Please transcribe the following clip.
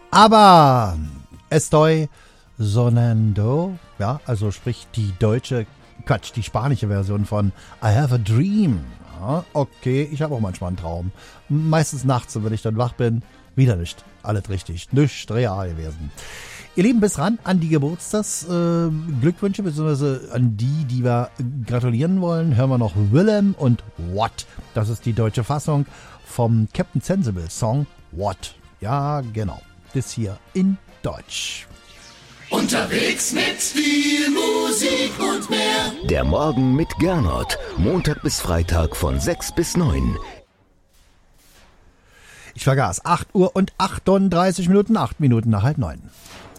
Aber estoy sonando, ja, also sprich die die spanische Version von I Have a Dream. Ja, okay, ich habe auch manchmal einen Traum. Meistens nachts, wenn ich dann wach bin, wieder nicht. Alles richtig, nicht real gewesen. Ihr Lieben, bis ran an die Geburtstagsglückwünsche, beziehungsweise an die wir gratulieren wollen, hören wir noch Willem und What. Das ist die deutsche Fassung vom Captain Sensible Song What. Ja, genau. Das hier in Deutsch. Unterwegs mit viel Musik und mehr. Der Morgen mit Gernot. Montag bis Freitag von 6 bis 9. Ich vergaß. 8 Uhr und 38 Minuten, 8 Minuten nach 8:30.